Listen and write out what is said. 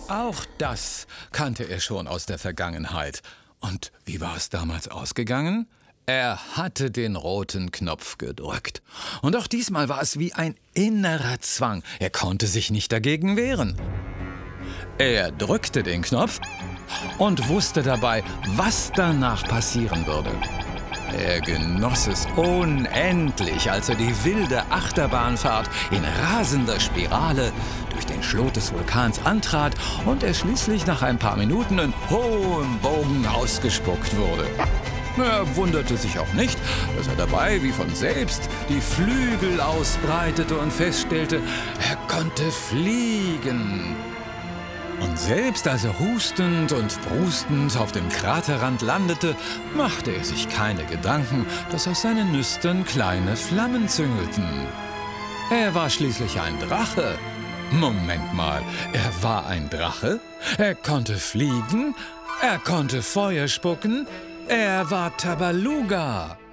Auch das kannte er schon aus der Vergangenheit. Und wie war es damals ausgegangen? Er hatte den roten Knopf gedrückt. Und auch diesmal war es wie ein innerer Zwang. Er konnte sich nicht dagegen wehren. Er drückte den Knopf und wusste dabei, was danach passieren würde. Er genoss es unendlich, als er die wilde Achterbahnfahrt in rasender Spirale durch den Schlot des Vulkans antrat und er schließlich nach ein paar Minuten in hohem Bogen ausgespuckt wurde. Er wunderte sich auch nicht, dass er dabei wie von selbst die Flügel ausbreitete und feststellte, er konnte fliegen. Und selbst als er hustend und prustend auf dem Kraterrand landete, machte er sich keine Gedanken, dass aus seinen Nüstern kleine Flammen züngelten. Er war schließlich ein Drache. Moment mal, er war ein Drache? Er konnte fliegen? Er konnte Feuer spucken? Er war Tabaluga.